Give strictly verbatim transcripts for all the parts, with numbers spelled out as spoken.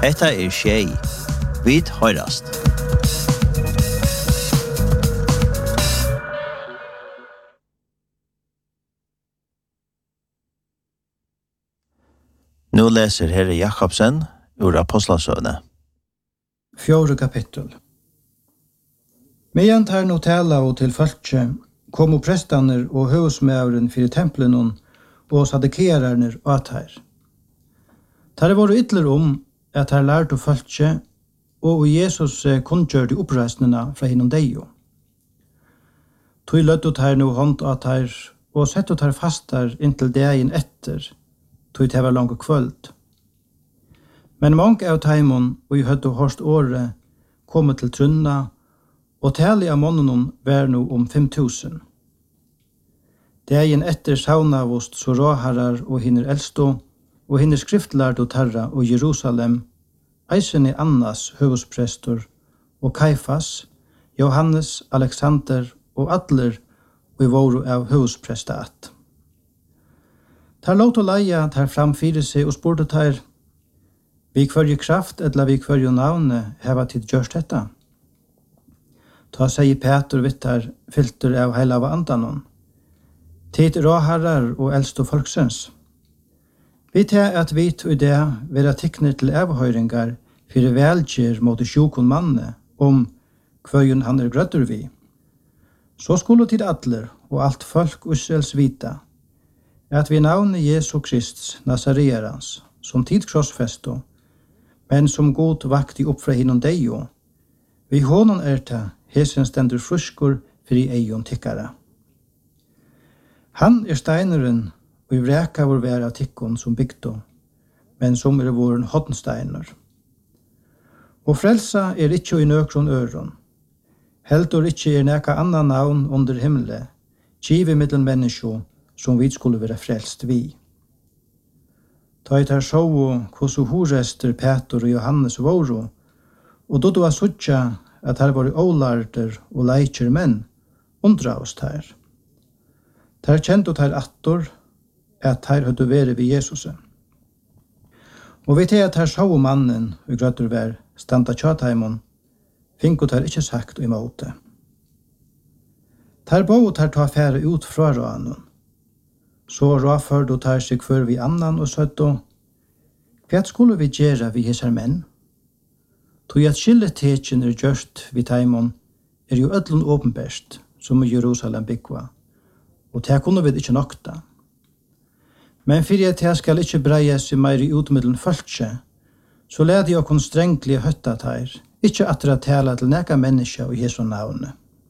Hetta er Shay. Vit høyrast. Nu leser Herre Jakobsen ur Apostlasøvne. Fjore kapittel. Medan tar no tala og til folket, kom prestaner og høvsmævren fyrir templen og sadekerarner og at her. Tar det var ytler om at her lærte folket, og Jesus kundgjørte oppreisningene fra hinnom deio. Tog lødde her no hånd at her, og sette her fastar inntil dagen etter, tog det var langt kvöld. Men mange av teimon, og i hødde hårst året, kom til trunna, og tali av månenen var nå om fem tusen. Dagen etter saunavost så råharar og hinner eldstå, og hinner skriftlærd og tarra og Jerusalem, eisen i Annas høvesprestor, og Kaifas, Johannes, Alexander og Adler, og i våru av høvesprestat. Tar låt og leia tar fram fire seg og spurte tar, vi kvarje kraft eller vi kvarje navne heva tid gjørst detta. Ta seg Peter vittar filter av heila av andanon. Tid råharar og eldst og folksens. Vi tar at vi og det vera tikkner til avhøyringar fyrir velgjer mot sjukon manne om kvøyen han er grøtter vi. Så skulle tid atler og alt folk Israels vita at vi navne Jesu Krist Nazareans som tid krossfesto, men som god vakti opp fra hinnom deio. Vi honon erta hesen stendur fruskur fri eion tikkara. Han er steineren og i vreka vår vær av tikkon som bygdo, men som er våren hottensteiner. Og frelsa er ikkje i nøkron øron. Heldur ikkje er neka annan navn under himmele, kive middel menneskjo, som vi skulle være frelst vi. Ta et her sjå hvordan horester Peter og Johannes våro, og då du var suttja at her var ålarder og leikjer menn, undra oss her. Ter kjent og ter attor, at her høyde være ved Jesus. Og vi til at her sjå mannen, og grøtter vær, standa tjataimon, finkot her ikkje sagt og imote. Ter bo ter ta fære ut fra råanen, så råførd og tar seg før vi annan og søtt og hva skulle vi gjøre vi hesar menn? Tog at skilletekjen er gjørst vi taimon er jo ødlun åpenbæst som i Jerusalem byggva, og det kunne vi ikke nokta. Men fyrir at jeg skal ikke breie seg meir i utmiddelen følse, så leder jeg okkur strengtlig høtta teir, ikke atra tala til neka menneska og Jesu navne.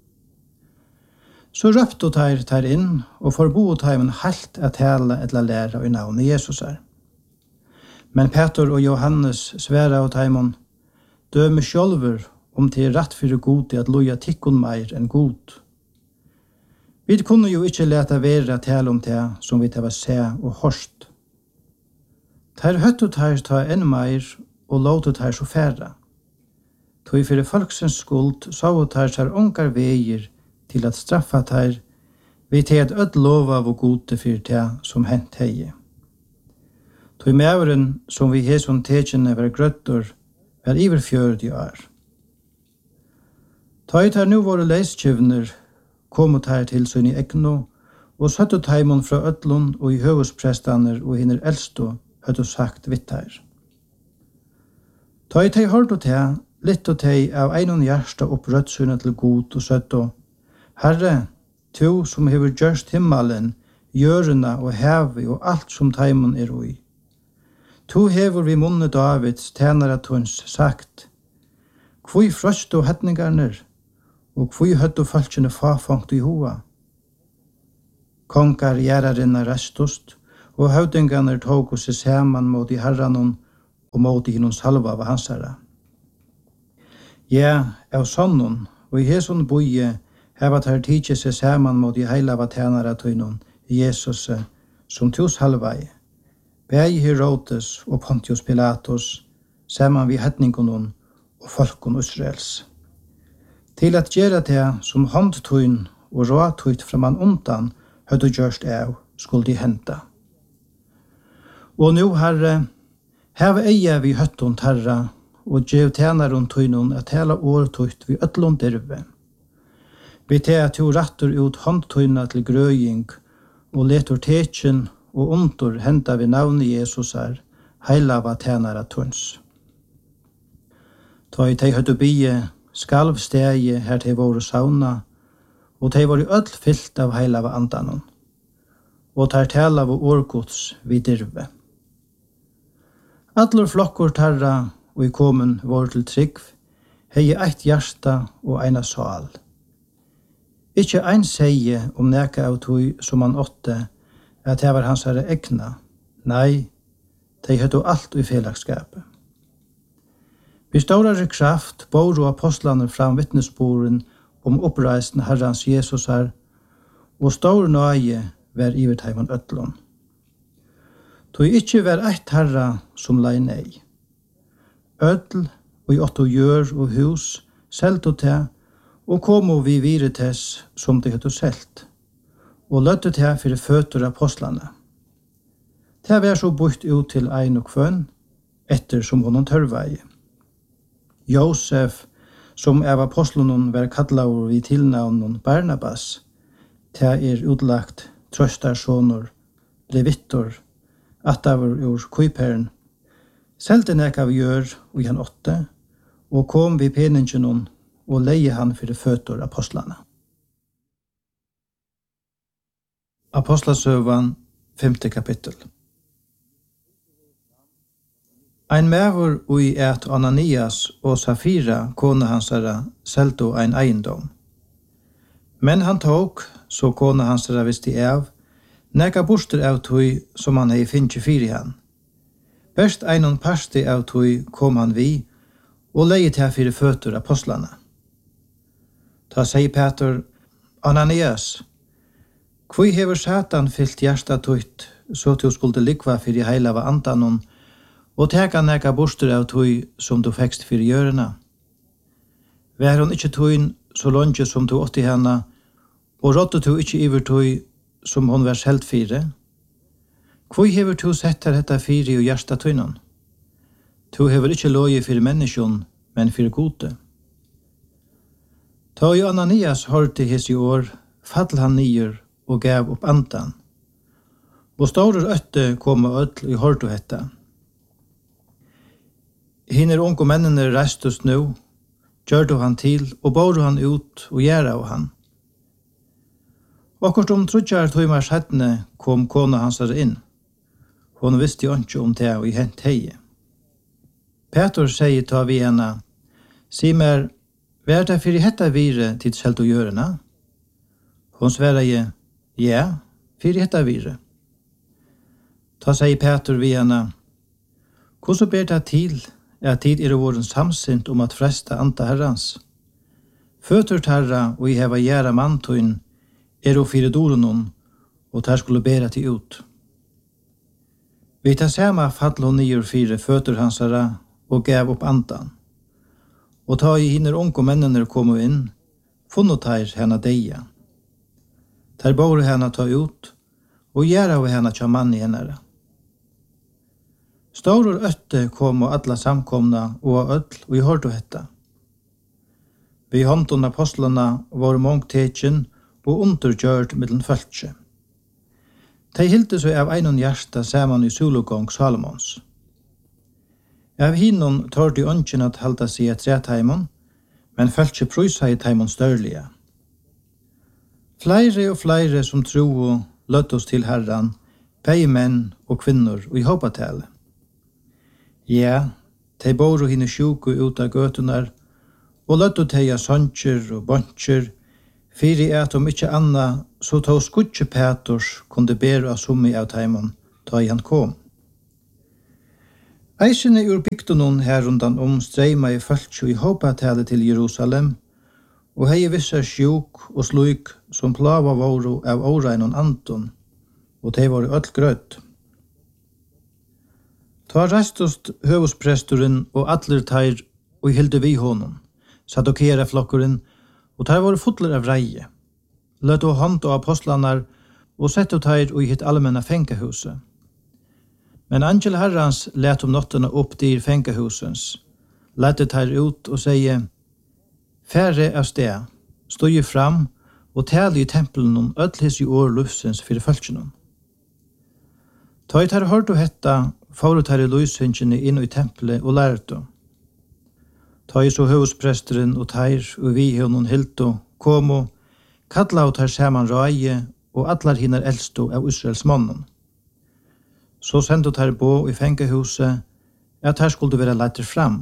Så røpte teir teir inn, og forbo teimen halt at tala etla læra i navnet Jesus er. Men Peter og Johannes sværa av teimon, døme sjølver om til rett fyrir god til at loja tikkun meir enn god. Vi kunne jo ikke leta være tala om det som vi teva se og horst. Teir høttu teir ta enn meir og låtu teir så færa. Tog fyrir folksens skuld så teir sær ongar veier til at straffa teir vi til at ødd lova av gode fyrir det som hent hei. Tog mæveren som vi heson tekjene var grøttor var iver fjörd i år. Tog teir nu våre leiskjøvner kom teir til sin i egno og søttu teimon fra ødlun og i høvesprestaner og hinner eldstå høttu sagt vitt her. Tog teir hård og teir litt og tei av einon hjärsta opp rødsynet til god og søttu Herre, tu som hever gjørst himmelen, jørena og hevi og alt som teimon er ui. Tu hever vi munne Davids tænare tuns sagt, kvui frøst og hetningarner, og kvui høtt og falskjene fafangt i hoa. Kongar gjerrarinna restust, og høvdingarner tog oss saman mot i herranon og mot i hinnon salva av hansara. Ja, av sonnon, og i heson boie, heva tar tidsi seg saman mot i heilava tænara tøynon i Jesus som tus halvai. Bægi Herodes og Pontius Pilatus saman vi hetningonon og folkon Israels. Til at gjera det som håndtøyn og råtøyt fra man undan høyde gjørst av skulle de henta. Og nu, Herre, Hava eia vi høtton tarra, og gjev tænaron tøynon at hela år tøyt vi ötlon derve. Vi te at jo rattur ut håndtøyna til grøying, og letur tekjen og ontor henda vi navni Jesusar, heilava tænara tøns. Ta i tei høttu bie, skalv stegi her tei voru sauna, og tei voru öll fyllt av heilava andanon, og tar tala av årgods vid dirve. Allur flokkur tarra og i komun voru til tryggv, hei eitt hjarta og eina sal. Ikkje ein seie om neka av tui som han åtte, at det var hans herre egna. Nei, de høttu alt i fellagskapet. Vi større kraft boru apostlaner fram vittnesboren om oppreisen Herrans Jesusar, og stor nøye var ivet heimann ötlun. Tog ikkje var eitt herra som lei nei. Ödl og i åtto gjør og hus, selt og te, og komo vi vire tes som de høttu selt, og løtte te fyrir føtur apostlane. Det var så bort ut til ein og kvønn, etter som honom tørvei. Josef, som av apostlonen var kallaur vid tilnavnon Barnabas, te er utlagt trøstarsonor, levittor, atavur ur kuiperen, selte nek av gjør og han åtte, og kom vi peningenon og leie han fyrir føtur apostlane. Apostlasøvan, femte kapittel. Ein mævur ui et Ananias og Safira, kone hansara, selto ein eiendom. Men han tok, så kone hansara visste av, neka borster av tui som han hei finnje fyri han. Best einon parsti av tui kom han vi, og leie til fyrir føtur apostlane. Ta seg Peter, Ananias, kvui hever Satan fyllt hjärsta tutt, så du skulle likva fyrir heilava andanon, og teka neka borster av tui som du fekst fyrir gjørena. Vær hon ikkje tuin så longe som du åtti henne, og rådde du ikkje iver tui som hon var selt fire? Kvui hever du sett her hetta fyri og hjärsta tuinon? Tu hever ikkje loje fyrir menneskjon, men fyrir gode. Ta i Ananias hørte his i år, fall han nyer og gav opp andan. Og staurer øtte kom og öll i hørte hetta. Hinner unge mennene reistus nu, gjør han til og bor han ut og gjør av han. Akkurat om trudjar tøymar settene kom kona hans inn. Hon visste jo ikke om det og i hent heie. Peter sier ta vi henne, si mer, hva er det fyrir hetta vire til selt å gjørena? Hon sverar je, ja, fyrir hetta vire. Ta sier Peter vi henne, hvordan ber det til at tid er våren samsint om at fresta anta herrans? Føtur tarra og i heva gjæra mantøyn er og fyrir dorenon, og tar skulle bera til ut. Vi tar sama fall hon nyer fire føtur hansara og gav opp andan. Og ta i hinner unge mennene kom inn, funnet her henne deia. Der bor henne ta ut, og gjør av henne tja mann i henne. Staurur øtte kom og alla samkomna og öll og i hørte hetta. Vi håndton apostlana var mångt tekjen og undergjørt middelen føltje. De hilde seg av einon hjärsta saman i sologong Salomons. Av hinnon tørde i ønsken at halda seg et retheimon, men føltje prysa i teimon størlige. Flere og flere som tro og løtt oss til herran, begge menn og kvinnor og i hoppatale. Ja, de bor og hinne sjuku ut av gøtunar, og løtt og teia søntjer og bøntjer, fyri at om ikkje anna, så tog skutje Peters kunde bera av summi av teimon, ta i han kom. Eisene ur bygdunon her undan om streima i føltsjo i hoppatale til Jerusalem, og hei vissa sjuk og sluik som plava våru av åreinon anton, og de var öll grøtt. Ta restost høvuspresturen og atler teir og hilde vi honom, sadokera flokkuren, og teir var fotler av reie. Løtt og hånd og apostlanar, og sett og teir og hitt allmenna fengehuset. Men angel herrans lät om notterna upp dyr fängahusens, lät her ut og sier, færre av sted, stod ju fram og tale i tempelen om ødlis i år lufsens fyrir fölkjennom. Ta i tar hørt og hetta, for tar i lyshynkjene inn i tempelet og lærte. Ta i så høvespresteren og tar og vi honom hilto, kom og kalla og tar saman røye og allar hinner eldsto av Israels mannen. Så sendte tar bo i fengehuset at her skulle være letter fram.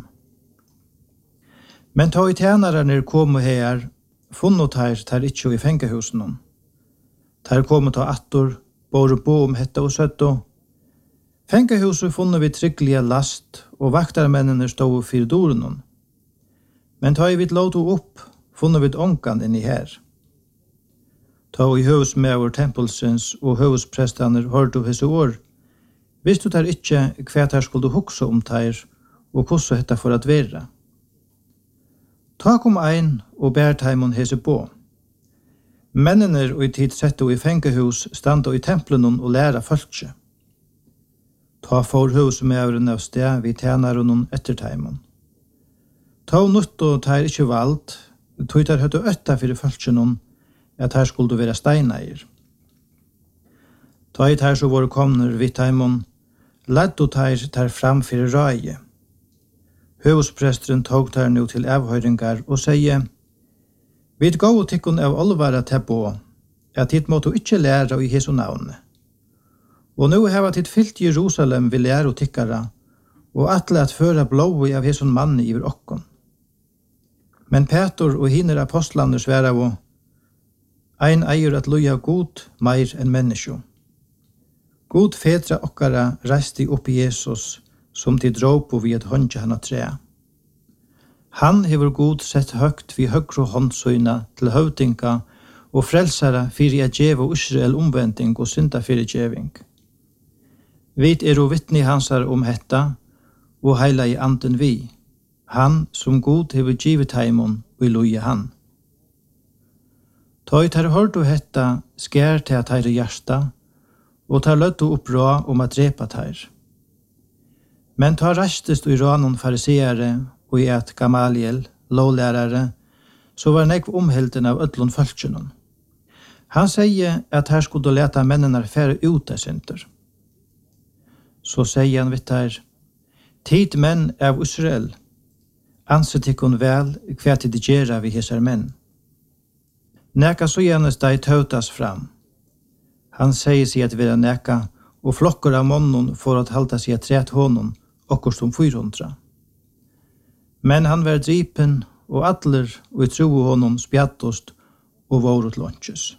Men ta i tjenarerne kom og her, funnet tar tar ikkje i fengehusen. Tar kom og ta attor, bor bo om hetta og søtto. Fengehuset funnet vi trygglige last, og vaktarmennene stod fyrir doren. Men ta i vidt låto opp, funnet vi ångan inni her. Ta i høvesmever tempelsens og høvesprestaner hørte av hese år, visste tar ikkje hva her skulle hukse om tar, og hvordan hetta for at være. Ta kom ein og bær taimon hese på. Mennene og i tid sette i fengehus standa i tempelen og læra folkje. Ta for høvesmeveren av sted vi tjenaren etter taimon. Ta nutt og tar ikkje valgt, tog tar høyt og øtta fyrir folkjennom, at her skulle være steineir. Ta i tar så våre komner vidt taimon, ledd og tar tar fram fyrir røye. Høvespresteren tog tar nu til avhøyringar og sier, «Vid gå og tikkun av olvara tebbo, at hit måtte ikkje læra i Jesu navne. Og nu heva titt fyllt Jerusalem vil læra og tikkara, og atle at føra blåi av Jesu manni iver okkon. Men Petor og hinner apostlaner sværa og, ein eier at loja god meir enn menneskjo. God fedra okkara reiste opp i Jesus, som til dråp og vi et håndja han av tre. Han hever god sett høgt vi høgro håndsøyna til høvdinga og frelsara fyrir at djeva Israel omvending og synda fyrir djeving. Vit er og vittni hansar om hetta, og heila i anden vi, han som god hever givet heimon og i loja han. Ta ut her hørt og hetta skær til at her hjärsta, og tar løtt og oppra om at drepa her. Men ta rastest og i ranon fariseere og i et Gamaliel, lovlærare, så var nekv omhelten av ødlon fölkjennom. Han sier at her skulle leta mennene fære ut av synder. Så sier han vidt her, tid menn av Israel, anset ikkon vel hva til de gjerra vi hesar menn. Neka så gjennes deg tautas fram. Han sier seg at vera neka, og flokkar av månnen for at halda seg at tret honom, okkur som fyrhundra. Men han var dripen, og atler og i tro honom spjattost og vårut lunches.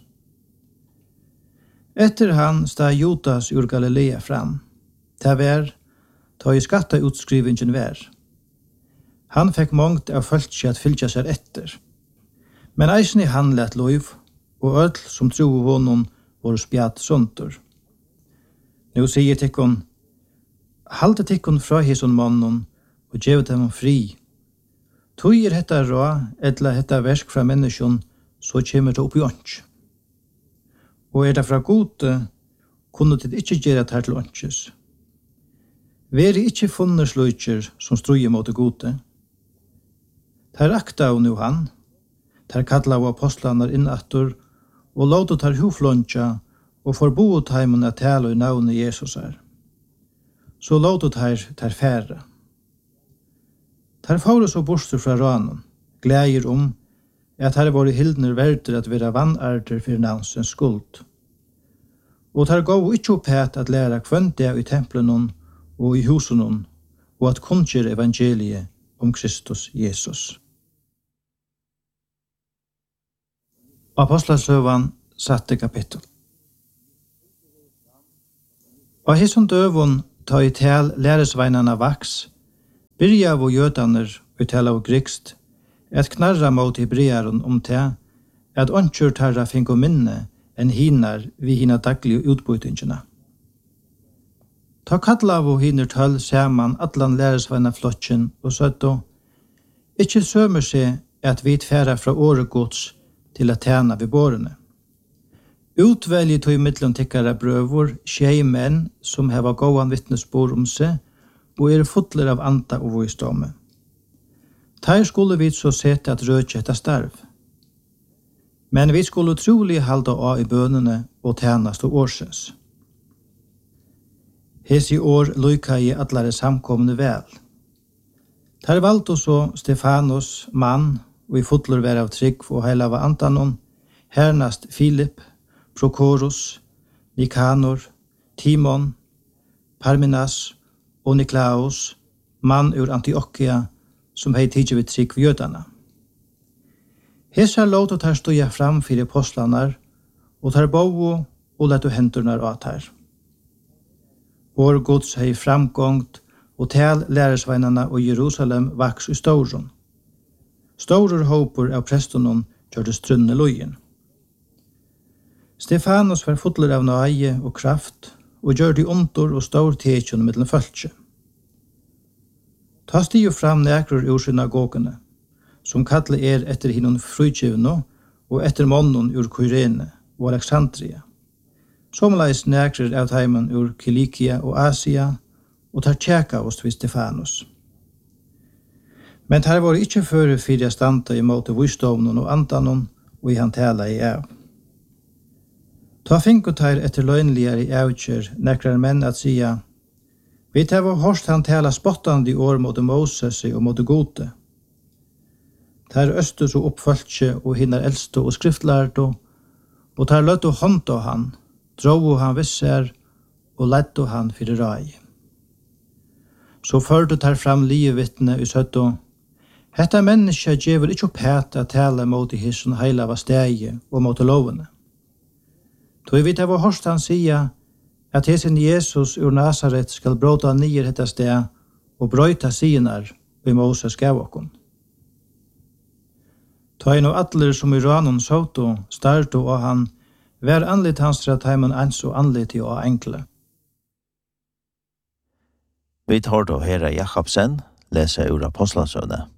Etter han stod Judas ur Galilea fram. Det var, ta i skatta utskrivingen var. Han fikk mångt av fölkje at fylgja seg etter. Men eisen i han lett lov, og öll som tro honom var spjatt sunter. Nu sier tikkon, halte tikkon fra hison mannen, og gjev dem fri. Tog er hetta rå, etla hetta versk fra menneskjon, så kommer det opp i ånds. Og er det fra gode, kunne det ikke gjøre det her til ånds. Veri ikkje funne sløyker som strøye mot det gode. Der akta og nu han, der kalla av apostlanar innattur, og låta tar huflonja, og forbo taimen at tala i navnet Jesus er. Så låta tar tar færre. Tar faure så borster fra ranen, glæger om at her var hildner verder at være vannarter for navnsens skuld. Og tar gå ikkje opp het at læra kvønte i tempelen og i husen, og at kunnskjer evangeliet om Kristus Jesus. Apostlasøvan satte kapittel. Og hisson døvun ta i tel læresveinarna vaks, byrja av jødaner og tala av grikst, et knarra mot hebrearen om te, at åndsjur tarra finko minne enn hinar vi hina daglige utbytingina. Ta kalla av hinner tøll saman atlan læresveina flotjen og søtto, ikkje sømer seg at vi tfæra fra åregods til at tjena ved bårene. Utvelje tog i middelen tikkara brøvor, tjei menn som heva gåan vittnesbord om seg, og er fotler av anta og visdomme. Ter skulle vi så sette at rødje etter starv. Men vi skulle trolig halda av i bønene og tjenast og årsens. Hes i år lykka i atlare samkomne vel. Ter valgte så Stefanos, mann, og i fotler vær av trygg og heila av antanon, hernast Filip, Prokorus, Nikanor, Timon, Parmenas og Niklaus, mann ur Antiochia, som hei tidsi vid trygg ved jødana. Hesa låt og tar stoja fram fyrir apostlanar, og tar bovo og lett og hendurnar av her. Vår gods hei framgångt, og tal læresveinarna og Jerusalem vaks i stauron. Staurur håpur av prestonon gjør det strunne lojen. Stefanos var fotler av nøye og kraft, og gjør de ontor og stor tekjon mellom fölkje. Ta stiger fram nekror ur synagogene, som kallar er etter hinnon frutjivno og etter månnen ur Kyrene og Alexandria. Somleis nekror av teimen ur Kilikia og Asia, og tar tjeka oss vid Stefanos. Men her var ikkje føre fyrir standa i måte visdomnon og antanon, og i han tala i av. Ta finkotar etter løgnligare i avkjer nekrar menn at sia, vi tar var hårst han tala spottande i år mot Moses og mot gode. Tar østus og oppfølgje og hinnar eldste og skriftlærdo, og tar løtt og hånd av han, drog han visser, og lett han fyrir rai. Så førte tar fram livevittne i søtto, hetta menneska djever ikkje opp hæt at tala mot i hisson heila var stegi og mot lovene. Tog vi tar var hårst han sia, at hesen Jesus ur Nazaret skal bråta nyer hetta steg og brøyta sinar i Moses gav okkom. Ta inn og atler som i ranon soto, starto og han, vær anlitt hans til at heimen ans og anlitt i og enkle. Vi tar då Herre Jakobsen, lese ur Apostlasøvne.